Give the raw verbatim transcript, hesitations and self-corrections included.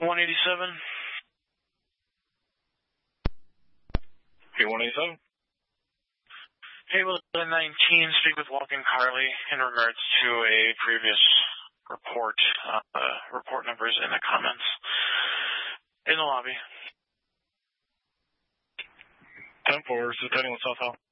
one eighty-seven. Hey, one eighty-seven. Hey, well, nineteen, speak with Walking Carly in regards to a previous report. Uh, report numbers in the comments. In the lobby. ten four, Centennial South Hall.